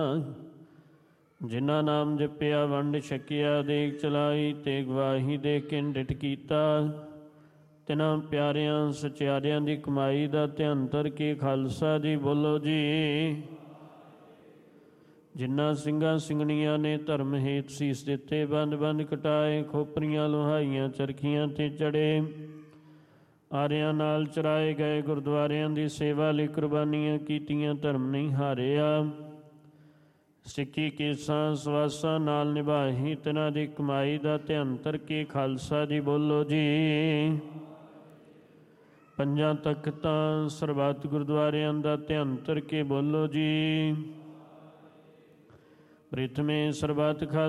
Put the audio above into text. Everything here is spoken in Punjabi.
ਜਿਨ੍ਹਾਂ ਨਾਮ ਜਪਿਆ ਵੰਡ ਛਕਿਆ, ਦੇਖ ਚਲਾਈ ਤੇ ਗਵਾਹੀ ਦੇ ਕੇ ਡਿਠ ਕੀਤਾ। ਤਿਨਾਂ ਪਿਆਰਿਆਂ ਸਚਿਆਰਿਆਂ ਦੀ ਕਮਾਈ ਦਾ ਧਿਆਨ ਧਰ ਕੇ ਖਾਲਸਾ ਜੀ ਬੋਲੋ ਜੀ। ਜਿਨ੍ਹਾਂ ਸਿੰਘਾਂ ਸਿੰਘਣੀਆਂ ਨੇ ਧਰਮ ਹੇਤ ਸੀਸ ਦਿੱਤੇ, ਬੰਦ ਬੰਦ ਕਟਾਏ, ਖੋਪਰੀਆਂ ਲੋਹਾਈਆਂ ਚਰਖੀਆਂ ਤੇ ਚੜੇ, ਆਰਿਆਂ ਨਾਲ ਚਰਾਏ ਗਏ, ਗੁਰਦੁਆਰਿਆਂ ਦੀ ਸੇਵਾ ਲਈ ਕੁਰਬਾਨੀਆਂ ਕੀਤੀਆਂ, ਧਰਮ ਨਹੀਂ ਹਾਰਿਆ। ਸਿੱਖੀ ਕੇਸਾਂ ਸਵਾਸਾਂ ਨਾਲ ਨਿਭਾਹੀ, ਤਿਨਾਂ ਦੀ ਕਮਾਈ ਦਾ ਧਿਆਨ ਧਰ ਕੇ ਖਾਲਸਾ ਜੀ ਬੋਲੋ ਜੀ। ਪੰਜਾਂ ਤਖਤਾਂ ਸਰਬੱਤ ਗੁਰਦੁਆਰਿਆਂ ਦਾ ਧਿਆਨ ਧਰ ਕੇ ਬੋਲੋ ਜੀ। ਪ੍ਰਿਥਮੇ ਸਰਬੱਤ ਖਾਲਸਾ